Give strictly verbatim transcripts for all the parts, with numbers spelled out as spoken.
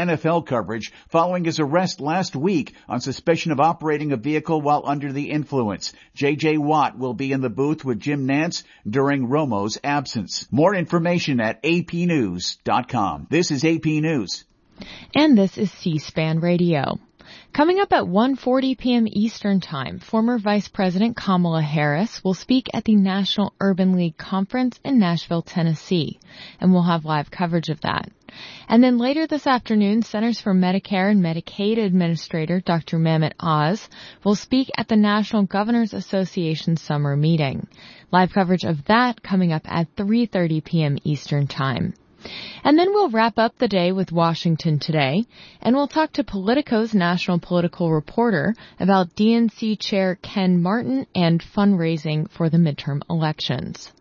N F L coverage following his arrest last week on suspicion of operating a vehicle while under the influence. J J. Watt will be in the booth with Jim Nantz during Romo's absence. More information at A P news dot com. This is A P News. And this is C-SPAN Radio. Coming up at one forty p.m. Eastern Time, former Vice President Kamala Harris will speak at the National Urban League Conference in Nashville, Tennessee, and we'll have live coverage of that. And then later this afternoon, Centers for Medicare and Medicaid Administrator Doctor Mehmet Oz will speak at the National Governors Association summer meeting. Live coverage of that coming up at three thirty p.m. Eastern Time. And then we'll wrap up the day with Washington Today, and we'll talk to Politico's national political reporter about D N C Chair Ken Martin and fundraising for the midterm elections.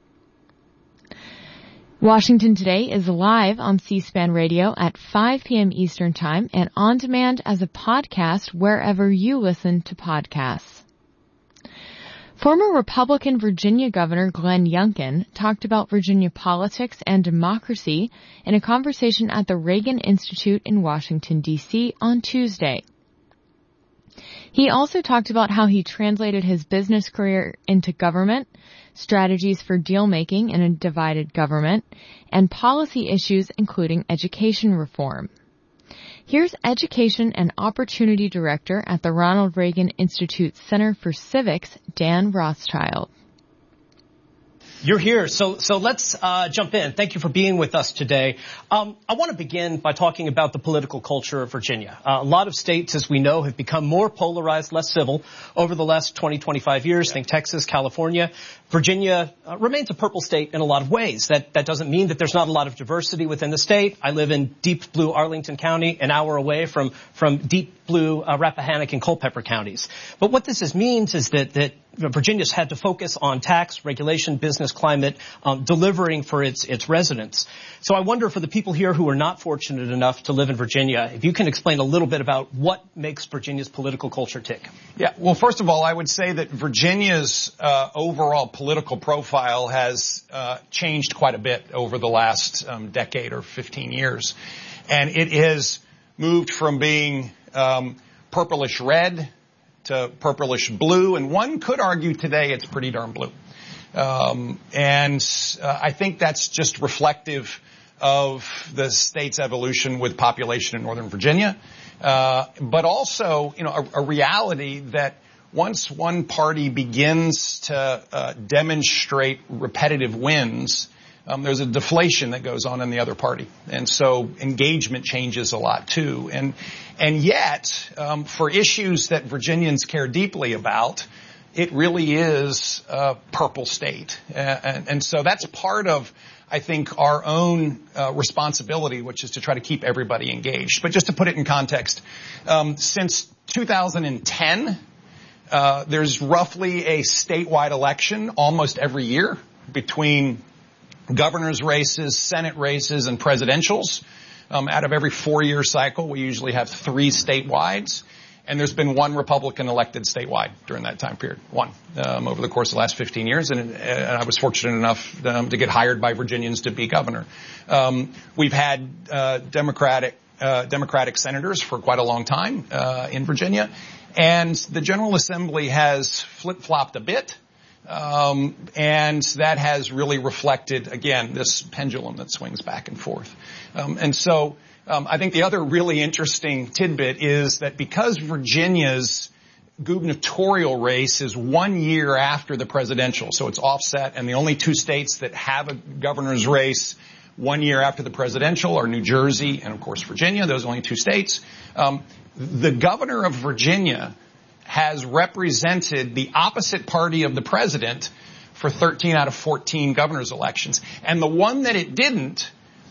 Washington Today is live on C-SPAN Radio at five p.m. Eastern Time and on demand as a podcast wherever you listen to podcasts. Former Republican Virginia Governor Glenn Youngkin talked about Virginia politics and democracy in a conversation at the Reagan Institute in Washington, D C on Tuesday. He also talked about how he translated his business career into government, strategies for deal-making in a divided government, and policy issues including education reform. Here's Education and Opportunity Director at the Ronald Reagan Institute Center for Civics, Dan Rothschild. You're here, so so let's uh, jump in. Thank you for being with us today. Um, I want to begin by talking about the political culture of Virginia. Uh, a lot of states, as we know, have become more polarized, less civil over the last twenty, twenty-five years. Think Texas, California. Virginia uh, remains a purple state in a lot of ways. That that doesn't mean that there's not a lot of diversity within the state. I live in deep blue Arlington County, an hour away from from deep blue uh, Rappahannock and Culpeper counties. But what this is, means is that that Virginia's had to focus on tax, regulation, business climate, um, delivering for its its residents. So I wonder, for the people here who are not fortunate enough to live in Virginia, if you can explain a little bit about what makes Virginia's political culture tick. Yeah, well, first of all, I would say that Virginia's uh, overall political profile has uh, changed quite a bit over the last um, decade or fifteen years. And it has moved from being um, purplish red to purplish blue, and one could argue today it's pretty darn blue. Um, and uh, I think that's just reflective of the state's evolution with population in Northern Virginia, uh, but also, you know, a, a reality that once one party begins to uh, demonstrate repetitive wins, Um, there's a deflation that goes on in the other party. And so engagement changes a lot, too. And and yet, um, for issues that Virginians care deeply about, it really is a purple state. Uh, and, and so that's part of, I think, our own uh, responsibility, which is to try to keep everybody engaged. But just to put it in context, um, since two thousand ten, uh, there's roughly a statewide election almost every year between governor's races, Senate races, and presidentials. Um, out of every four-year cycle, we usually have three statewides. And there's been one Republican elected statewide during that time period, one, um, over the course of the last fifteen years. And, and I was fortunate enough um, to get hired by Virginians to be governor. Um, we've had uh, Democratic uh, Democratic senators for quite a long time uh, in Virginia. And the General Assembly has flip-flopped a bit. Um, and that has really reflected, again, this pendulum that swings back and forth. Um, and so um, I think the other really interesting tidbit is that because Virginia's gubernatorial race is one year after the presidential, so it's offset, and the only two states that have a governor's race one year after the presidential are New Jersey and, of course, Virginia. Those are only two states. Um, the governor of Virginia has represented the opposite party of the president for thirteen out of fourteen governor's elections. And the one that it didn't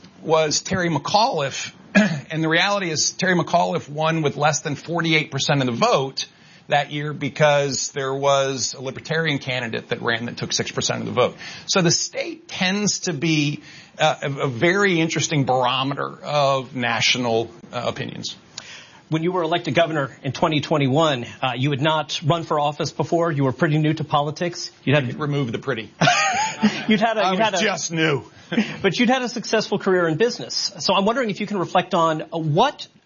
was Terry McAuliffe. And the reality is Terry McAuliffe won with less than forty-eight percent of the vote that year because there was a libertarian candidate that ran that took six percent of the vote. So the state tends to be uh, a, a very interesting barometer of national uh, opinions. When you were elected governor in twenty twenty-one, uh, you had not run for office before. You were pretty new to politics. You had to remove the pretty. you'd had a, I you'd was had a, just new. But you'd had a successful career in business. So I'm wondering if you can reflect on what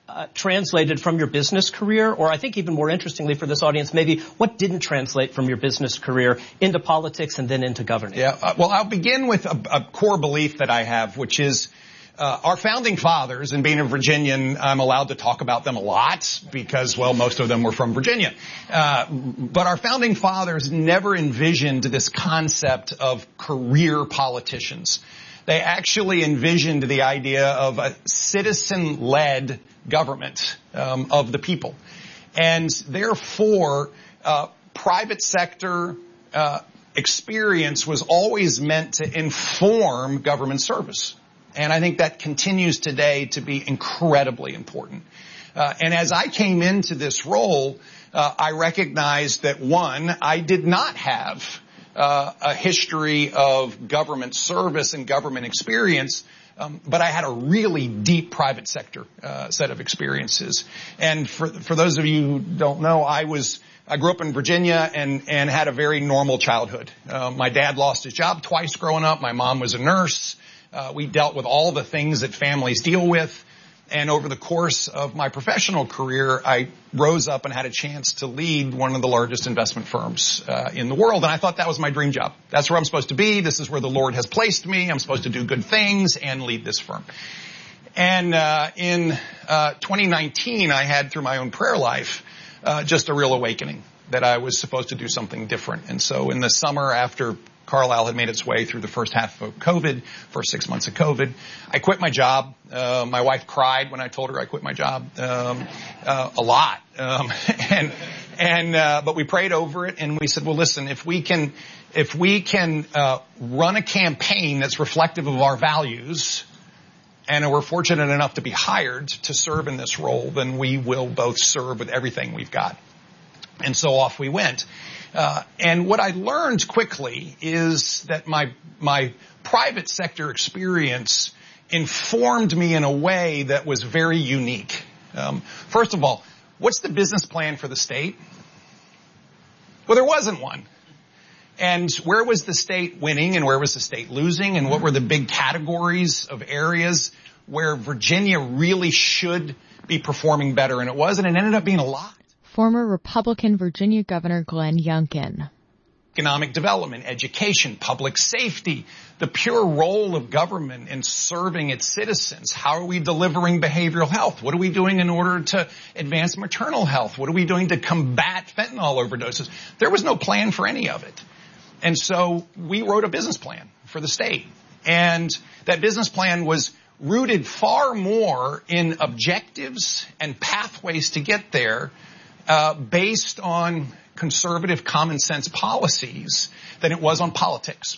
uh, translated from your business career, or I think even more interestingly for this audience, maybe what didn't translate from your business career into politics and then into governing? Yeah, uh, well, I'll begin with a, a core belief that I have, which is uh, our founding fathers, and being a Virginian, I'm allowed to talk about them a lot because, well, most of them were from Virginia. Uh, but our founding fathers never envisioned this concept of career politicians. They actually envisioned the idea of a citizen-led government um, of the people. And therefore, uh, private sector uh, experience was always meant to inform government service. And I think that continues today to be incredibly important. Uh, and as I came into this role, uh, I recognized that, one, I did not have Uh, a history of government service and government experience, um, but I had a really deep private sector uh, set of experiences. And for for those of you who don't know, I was I grew up in Virginia and and had a very normal childhood. Uh, my dad lost his job twice growing up. My mom was a nurse. Uh, we dealt with all the things that families deal with. And over the course of my professional career, I rose up and had a chance to lead one of the largest investment firms uh, in the world. And I thought that was my dream job. That's where I'm supposed to be. This is where the Lord has placed me. I'm supposed to do good things and lead this firm. And uh, in uh, twenty nineteen, I had, through my own prayer life, uh, just a real awakening that I was supposed to do something different. And so in the summer after Carlisle had made its way through the first half of COVID, first six months of COVID, I quit my job. Uh, my wife cried when I told her I quit my job, um, uh, a lot. Um, and, and, uh, but we prayed over it and we said, well, listen, if we can, if we can, uh, run a campaign that's reflective of our values, and we're fortunate enough to be hired to serve in this role, then we will both serve with everything we've got. And so off we went. Uh, and what I learned quickly is that my, my private sector experience informed me in a way that was very unique. Um, first of all, what's the business plan for the state? Well, there wasn't one. And where was the state winning and where was the state losing? And what were the big categories of areas where Virginia really should be performing better? And it was, and it ended up being a lot. Former Republican Virginia Governor Glenn Youngkin. Economic development, education, public safety, the pure role of government in serving its citizens. How are we delivering behavioral health? What are we doing in order to advance maternal health? What are we doing to combat fentanyl overdoses? There was no plan for any of it. And so we wrote a business plan for the state. And that business plan was rooted far more in objectives and pathways to get there, uh, based on conservative common sense policies than it was on politics.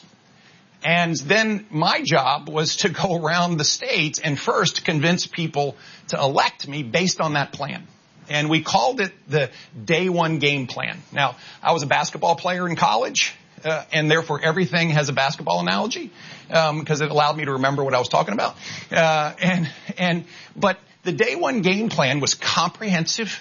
And then my job was to go around the state and first convince people to elect me based on that plan. And we called it the day one game plan. Now, I was a basketball player in college, uh, and therefore everything has a basketball analogy, um, because it allowed me to remember what I was talking about. Uh, and, and, but the day one game plan was comprehensive.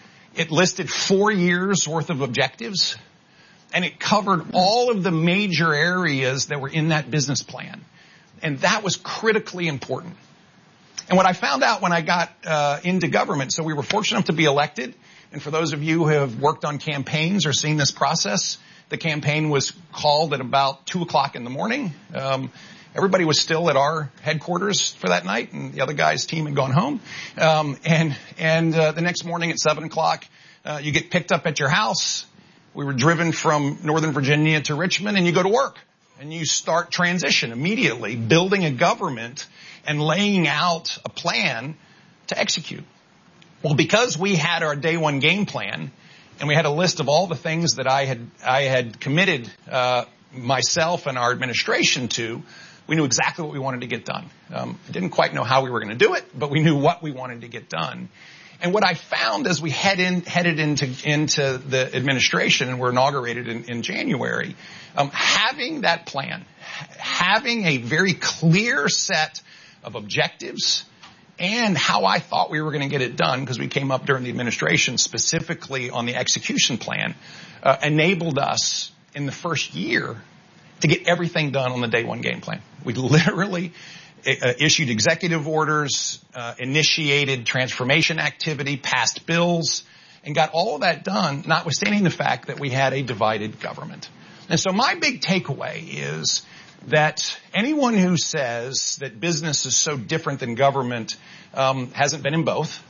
It listed four years worth of objectives, and it covered all of the major areas that were in that business plan. And that was critically important. And what I found out when I got uh, into government, so we were fortunate enough to be elected. And for those of you who have worked on campaigns or seen this process, the campaign was called at about two o'clock in the morning. Um, everybody was still at our headquarters for that night, and the other guy's team had gone home. Um, and and uh, the next morning at seven o'clock, uh, you get picked up at your house. We were driven from Northern Virginia to Richmond, and you go to work. And you start transition immediately, building a government and laying out a plan to execute. Well, because we had our day one game plan, and we had a list of all the things that I had I had committed uh, myself and our administration to, we knew exactly what we wanted to get done. Um, I didn't quite know how we were going to do it, but we knew what we wanted to get done. And what I found as we head in, headed into, into the administration and were inaugurated in, in January, um, having that plan, having a very clear set of objectives and how I thought we were going to get it done, because we came up during the administration specifically on the execution plan, uh, enabled us in the first year to get everything done on the day one game plan. We literally uh, issued executive orders, uh, initiated transformation activity, passed bills, and got all of that done, notwithstanding the fact that we had a divided government. And so my big takeaway is that anyone who says that business is so different than government um, hasn't been in both.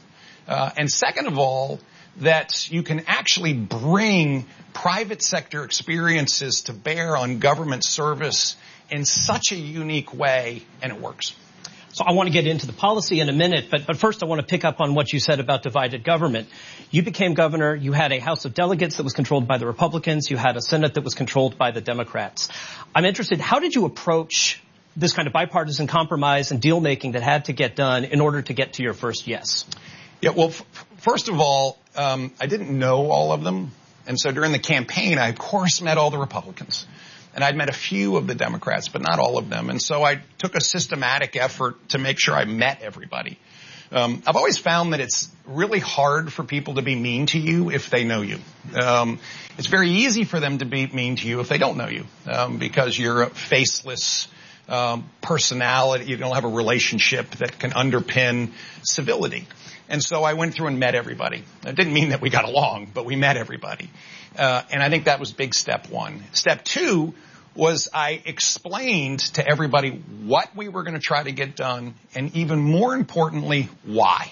Uh, and second of all, that you can actually bring private sector experiences to bear on government service in such a unique way, and it works. So I want to get into the policy in a minute, but, but first I want to pick up on what you said about divided government. You became governor. You had a House of Delegates that was controlled by the Republicans. You had a Senate that was controlled by the Democrats. I'm interested, how did you approach this kind of bipartisan compromise and deal making that had to get done in order to get to your first yes? Yeah, well, f- first of all, um, I didn't know all of them. And so during the campaign, I, of course, met all the Republicans. And I'd met a few of the Democrats, but not all of them. And so I took a systematic effort to make sure I met everybody. Um, I've always found that it's really hard for people to be mean to you if they know you. Um, it's very easy for them to be mean to you if they don't know you, um, because you're a faceless um, personality. You don't have a relationship that can underpin civility. And so I went through and met everybody. It didn't mean that we got along, but we met everybody. Uh, and I think that was big step one. Step two was I explained to everybody what we were going to try to get done, and even more importantly, why.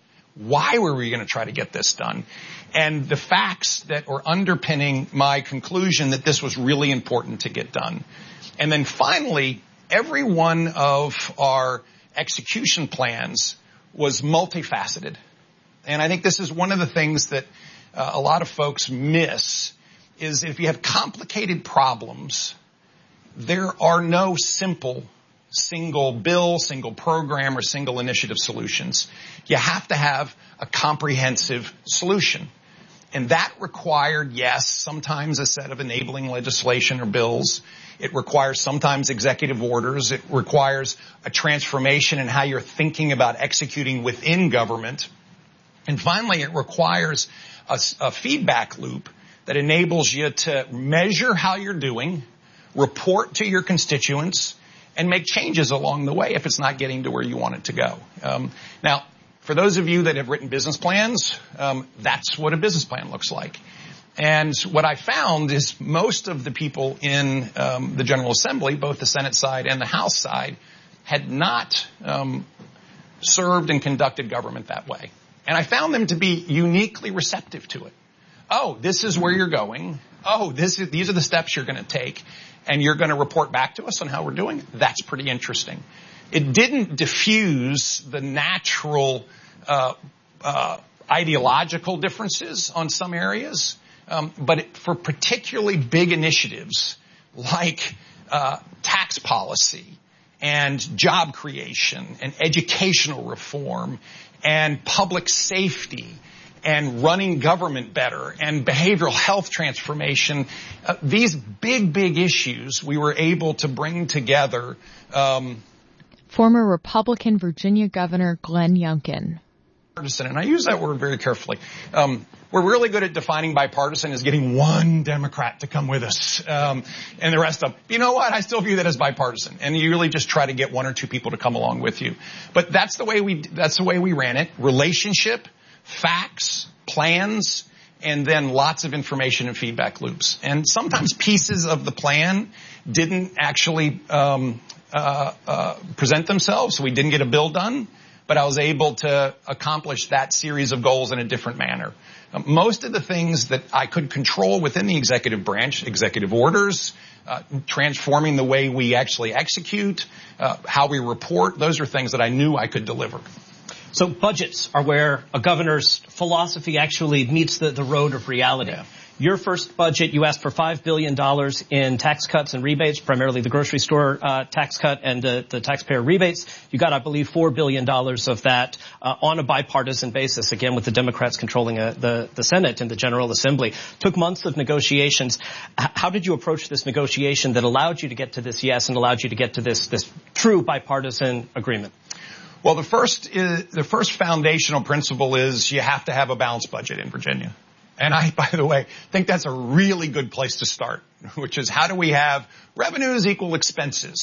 Why were we going to try to get this done? And the facts that were underpinning my conclusion that this was really important to get done. And then finally, every one of our execution plans was multifaceted. And I think this is one of the things that uh, a lot of folks miss, is if you have complicated problems, there are no simple single bill, single program, or single initiative solutions. You have to have a comprehensive solution. And that required, yes, sometimes a set of enabling legislation or bills. It requires sometimes executive orders. It requires a transformation in how you're thinking about executing within government. And finally, it requires a, a feedback loop that enables you to measure how you're doing, report to your constituents, and make changes along the way if it's not getting to where you want it to go. Um, now, for those of you that have written business plans, um, that's what a business plan looks like. And what I found is most of the people in um, the General Assembly, both the Senate side and the House side, had not um, served and conducted government that way. And I found them to be uniquely receptive to it. Oh, this is where you're going. Oh, this is, these are the steps you're going to take. And you're going to report back to us on how we're doing. That's pretty interesting. It didn't diffuse the natural uh, uh, ideological differences on some areas. Um, but it, for particularly big initiatives like uh, tax policy and job creation and educational reform and public safety and running government better and behavioral health transformation, uh, these big, big issues we were able to bring together. Um, Former Republican Virginia Governor Glenn Youngkin. And I use that word very carefully. Um, we're really good at defining bipartisan as getting one Democrat to come with us, um, and the rest of them. You know what? I still view that as bipartisan, and you really just try to get one or two people to come along with you. But that's the way we that's the way we ran it: relationship, facts, plans, and then lots of information and feedback loops. And sometimes pieces of the plan didn't actually um, uh, uh, present themselves, so we didn't get a bill done. But I was able to accomplish that series of goals in a different manner. Um, most of the things that I could control within the executive branch, executive orders, uh, transforming the way we actually execute, uh, how we report, those are things that I knew I could deliver. So budgets are where a governor's philosophy actually meets the, the road of reality. Yeah. Your first budget, you asked for five billion dollars in tax cuts and rebates, primarily the grocery store uh, tax cut and the, the taxpayer rebates. You got, I believe, four billion dollars of that uh, on a bipartisan basis, again, with the Democrats controlling uh, the, the Senate and the General Assembly. Took months of negotiations. H- how did you approach this negotiation that allowed you to get to this yes and allowed you to get to this, this true bipartisan agreement? Well, the first is, the first foundational principle is you have to have a balanced budget in Virginia. And I, by the way, think that's a really good place to start, which is how do we have revenues equal expenses?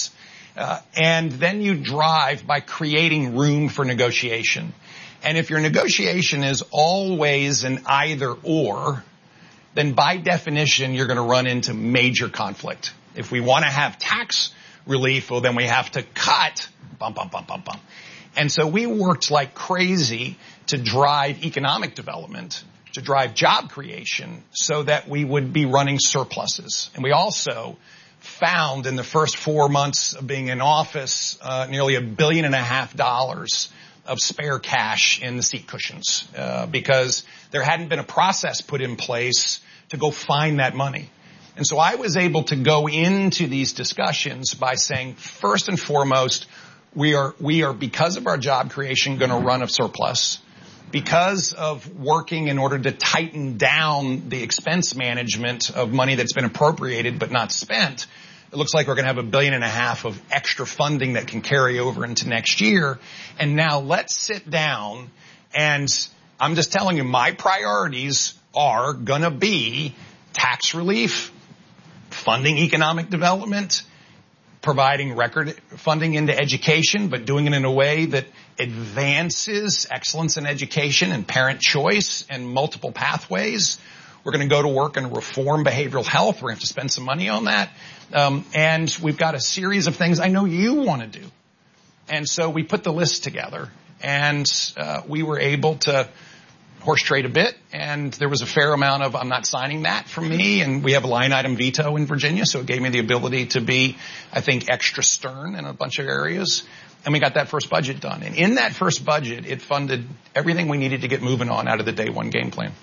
Uh, and then you drive by creating room for negotiation. And if your negotiation is always an either or, then by definition, you're going to run into major conflict. If we want to have tax relief, well, then we have to cut, bum, bum, bum, bum, bum. And so we worked like crazy to drive economic development, to drive job creation, so that we would be running surpluses. And we also found in the first four months of being in office uh, nearly a billion and a half dollars of spare cash in the seat cushions uh, because there hadn't been a process put in place to go find that money. And so I was able to go into these discussions by saying, first and foremost, we are, we are because of our job creation, going to run a surplus. Because of working in order to tighten down the expense management of money that's been appropriated but not spent, it looks like we're going to have a billion and a half of extra funding that can carry over into next year. And now let's sit down, and I'm just telling you, my priorities are going to be tax relief, funding economic development, providing record funding into education, but doing it in a way that advances excellence in education and parent choice and multiple pathways. We're going to go to work and reform behavioral health. We're going to have to spend some money on that. Um, and we've got a series of things I know you want to do. And so we put the list together, and uh, we were able to horse trade a bit, and there was a fair amount of I'm not signing that from me, and we have a line item veto in Virginia, so it gave me the ability to be, I think, extra stern in a bunch of areas, and we got that first budget done. And in that first budget, it funded everything we needed to get moving on out of the day one game plan.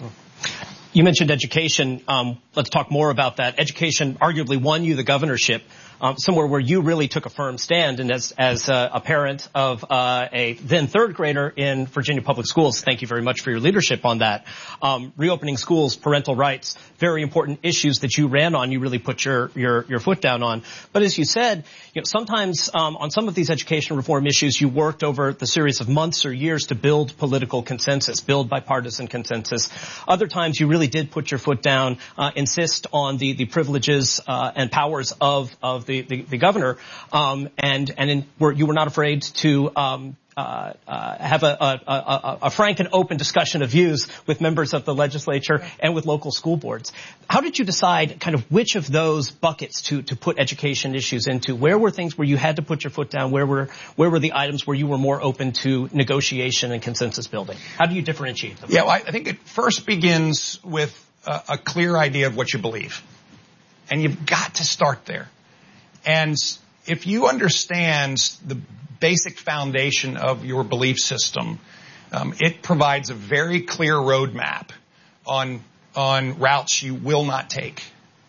You mentioned education. Um, let's talk more about that. Education arguably won you the governorship, um, somewhere where you really took a firm stand. And as, as uh, a parent of uh, a then third grader in Virginia Public Schools, thank you very much for your leadership on that. Um, reopening schools, parental rights, very important issues that you ran on. You really put your your, your foot down on. But as you said, you know, sometimes um, on some of these education reform issues, you worked over the series of months or years to build political consensus, build bipartisan consensus. Other times, you really did put your foot down, uh, insist on the, the privileges uh, and powers of, of the, the, the governor, um, and, and in, were, you were not afraid to um, uh, uh, have a, a, a, a frank and open discussion of views with members of the legislature and with local school boards. How did you decide kind of which of those buckets to, to put education issues into? Where were things where you had to put your foot down? Where were, where were the items where you were more open to negotiation and consensus building? How do you differentiate them? Yeah, well, I think it first begins with a, a clear idea of what you believe. And you've got to start there. And if you understand the basic foundation of your belief system, um, it provides a very clear roadmap on on routes you will not take.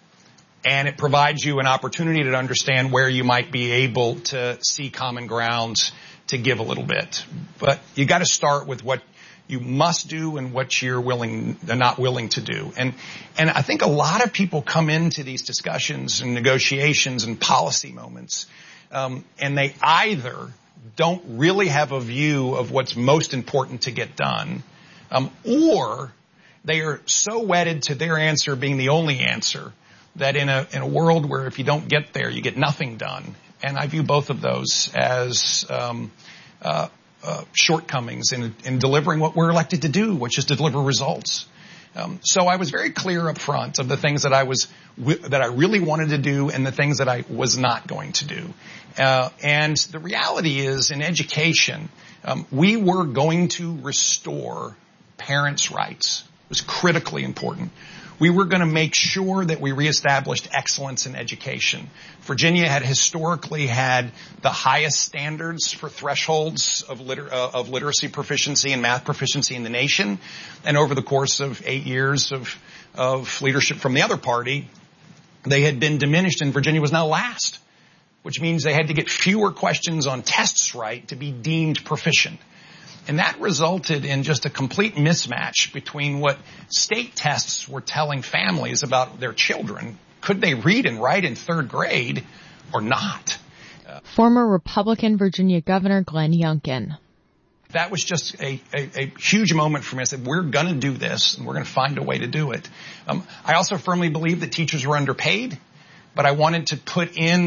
And it provides you an opportunity to understand where you might be able to see common ground to give a little bit. But you got to start with what you must do and what you're willing, not willing to do. And, and I think a lot of people come into these discussions and negotiations and policy moments, um, and they either don't really have a view of what's most important to get done, um, or they are so wedded to their answer being the only answer that in a, in a world where if you don't get there, you get nothing done. And I view both of those as, um, uh, Uh, shortcomings in, in delivering what we're elected to do, which is to deliver results. Um, so I was very clear up front of the things that I was that I really wanted to do and the things that I was not going to do. Uh, and the reality is, in education, um, we were going to restore parents' rights. It was critically important. We were going to make sure that we reestablished excellence in education. Virginia had historically had the highest standards for thresholds of, liter- uh, of literacy proficiency and math proficiency in the nation. And over the course of eight years of, of leadership from the other party, they had been diminished, and Virginia was now last, which means they had to get fewer questions on tests right to be deemed proficient. And that resulted in just a complete mismatch between what state tests were telling families about their children. Could they read and write in third grade or not? Uh, Former Republican Virginia Governor Glenn Youngkin. That was just a, a, a huge moment for me. I said, we're going to do this, and we're going to find a way to do it. Um, I also firmly believe that teachers were underpaid, but I wanted to put in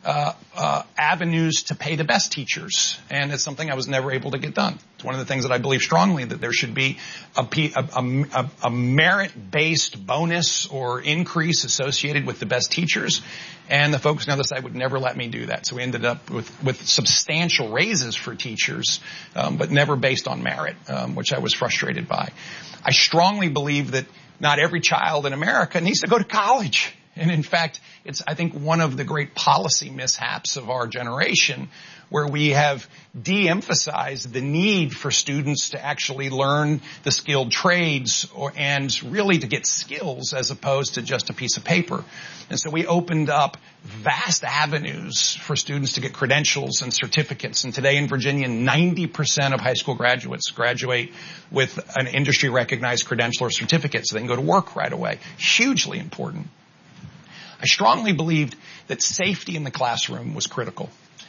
uh, uh, avenues to pay the best teachers. And it's something I was never able to get done. It's one of the things that I believe strongly, that there should be a, a, a, a merit-based bonus or increase associated with the best teachers. And the folks on the other side would never let me do that. So we ended up with, with substantial raises for teachers, um, but never based on merit, um, which I was frustrated by. I strongly believe that not every child in America needs to go to college. And in fact, it's, I think, one of the great policy mishaps of our generation, where we have de-emphasized the need for students to actually learn the skilled trades or, and really to get skills as opposed to just a piece of paper. And so we opened up vast avenues for students to get credentials and certificates. And today in Virginia, ninety percent of high school graduates graduate with an industry-recognized credential or certificate, so they can go to work right away. Hugely important. I strongly believed that safety in the classroom was critical.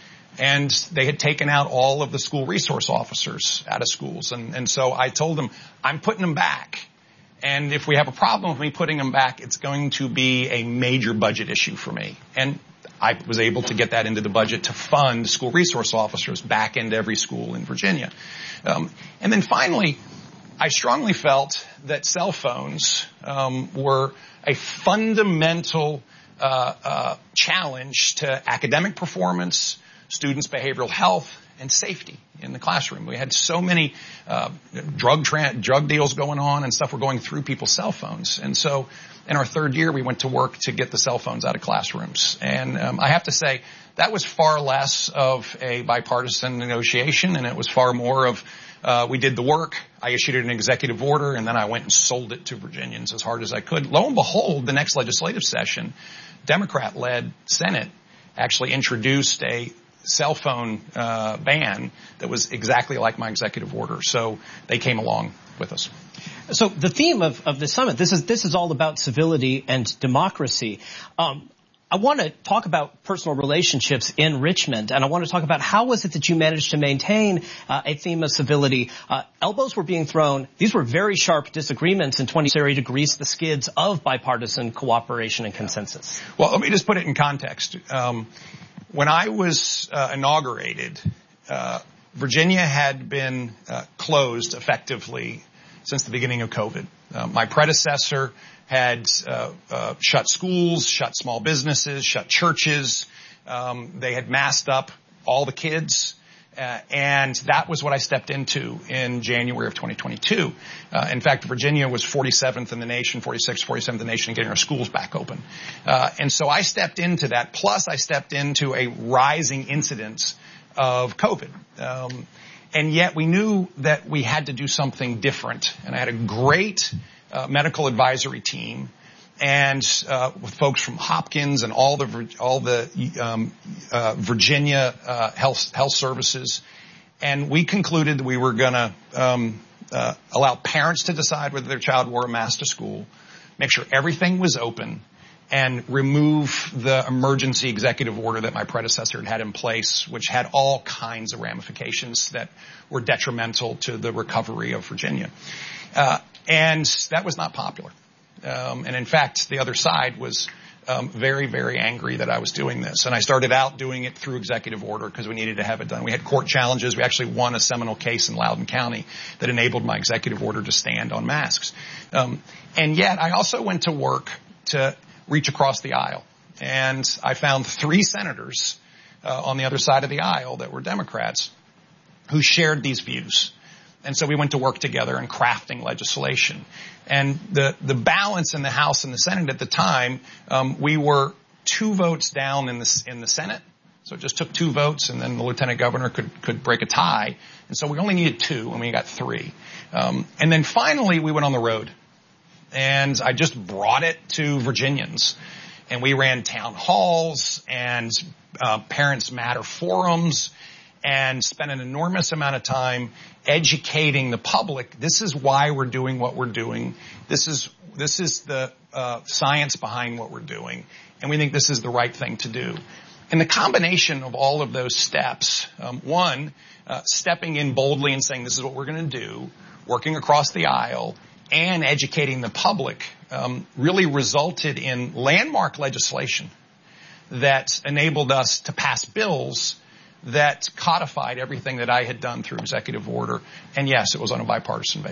And they had taken out all of the school resource officers out of schools. And, and so I told them, I'm putting them back. And if we have a problem with me putting them back, it's going to be a major budget issue for me. And I was able to get that into the budget to fund school resource officers back into every school in Virginia. Um, and then finally, I strongly felt that cell phones um, were a fundamental uh, uh, challenge to academic performance, students' behavioral health, and safety in the classroom. We had so many uh, drug tra- drug deals going on and stuff were going through people's cell phones. And so in our third year, we went to work to get the cell phones out of classrooms. And um, I have to say, that was far less of a bipartisan negotiation, and it was far more of uh, we did the work. I issued an executive order, and then I went and sold it to Virginians as hard as I could. Lo and behold, the next legislative session, Democrat-led Senate actually introduced a cell phone uh, ban that was exactly like my executive order. So they came along with us. So the theme of, of the summit, this is this is all about civility and democracy. Um, I want to talk about personal relationships in Richmond, and I want to talk about how was it that you managed to maintain uh, a theme of civility. Uh, elbows were being thrown. These were very sharp disagreements in twenty to grease the skids of bipartisan cooperation and consensus. Well, let me just put it in context. Um, when I was uh, inaugurated, uh, Virginia had been uh, closed effectively since the beginning of COVID. Uh, my predecessor had uh, uh, shut schools, shut small businesses, shut churches. Um, they had masked up all the kids. Uh, and that was what I stepped into in January of twenty twenty-two. Uh, in fact, Virginia was forty-seventh in the nation, forty-sixth, forty-seventh in the nation in getting our schools back open. Uh, and so I stepped into that. Plus, I stepped into a rising incidence of COVID. Um, and yet we knew that we had to do something different. And I had a great uh, medical advisory team. And uh with folks from Hopkins and all the all the um uh Virginia uh health health services, and we concluded that we were going to um uh allow parents to decide whether their child wore a mask to school, make sure everything was open, and remove the emergency executive order that my predecessor had had in place, which had all kinds of ramifications that were detrimental to the recovery of Virginia. Uh and that was not popular. Um, and in fact, the other side was um, very, very angry that I was doing this. And I started out doing it through executive order because we needed to have it done. We had court challenges. We actually won a seminal case in Loudoun County that enabled my executive order to stand on masks. Um, and yet I also went to work to reach across the aisle. And I found three senators uh, on the other side of the aisle that were Democrats who shared these views. And so we went to work together in crafting legislation. And the, the balance in the House and the Senate at the time, um, we were two votes down in the, in the Senate. So it just took two votes, and then the lieutenant governor could, could break a tie. And so we only needed two, and we got three. Um, and then finally we went on the road. And I just brought it to Virginians. And we ran town halls and uh, Parents Matter forums, and spent an enormous amount of time educating the public. This is why we're doing what we're doing. This is this is the uh, science behind what we're doing, and we think this is the right thing to do. And the combination of all of those steps, um, one, uh, stepping in boldly and saying this is what we're going to do, working across the aisle, and educating the public, um, really resulted in landmark legislation that enabled us to pass bills that codified everything that I had done through executive order. And yes, it was on a bipartisan basis.